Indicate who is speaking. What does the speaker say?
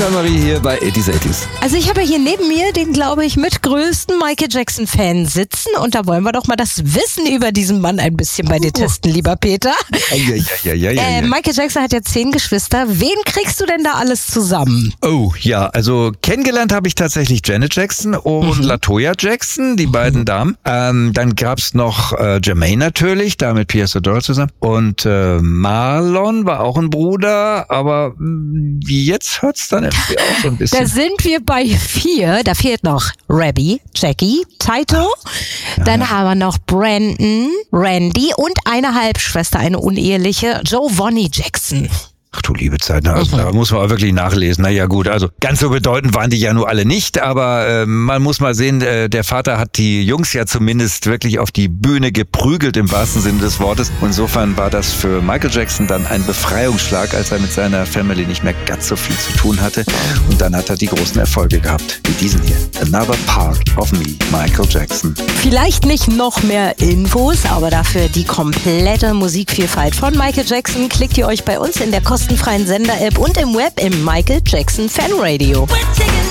Speaker 1: mit Anne-Marie hier bei 80s.
Speaker 2: Also ich habe hier neben mir den, glaube ich, mitgrößten Michael Jackson-Fan sitzen und da wollen wir doch mal das Wissen über diesen Mann ein bisschen bei dir testen, lieber Peter. Michael Jackson hat ja 10 Geschwister. Wen kriegst du denn da alles zusammen?
Speaker 1: Oh, ja, also kennengelernt habe ich tatsächlich Janet Jackson und LaToya Jackson, die beiden Damen. Dann gab's noch Jermaine natürlich, da mit Pierce Adora zusammen. Und Marlon war auch ein Bruder, aber jetzt hört's dann irgendwie auch so ein bisschen.
Speaker 2: Da sind wir bei 4. Da fehlt noch Rabbi, Jackie, Taito. Dann haben wir noch Brandon, Randy und eine Halbschwester, eine uneheliche, Giovanni Jackson.
Speaker 1: Ach du liebe Zeit, also, da muss man auch wirklich nachlesen. Naja gut, also ganz so bedeutend waren die ja nur alle nicht, aber man muss mal sehen, der Vater hat die Jungs ja zumindest wirklich auf die Bühne geprügelt im wahrsten Sinne des Wortes. Insofern war das für Michael Jackson dann ein Befreiungsschlag, als er mit seiner Family nicht mehr ganz so viel zu tun hatte. Und dann hat er die großen Erfolge gehabt, wie diesen hier. Another Part of Me, Michael Jackson.
Speaker 2: Vielleicht nicht noch mehr Infos, aber dafür die komplette Musikvielfalt von Michael Jackson klickt ihr euch bei uns in der kostenfreien Sender-App und im Web im Michael Jackson Fan Radio.